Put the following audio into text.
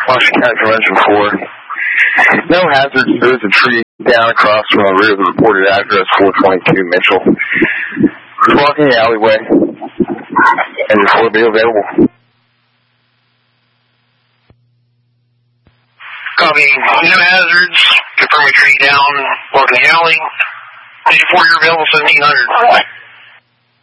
Washington County Convention 4. No hazards. There is a tree down across from the rear of the reported address, 422 Mitchell. Just walking the alleyway, and your 4 will be available. Copy. No hazards. Confirm a tree down, walking the alley. 84, you're available 1700.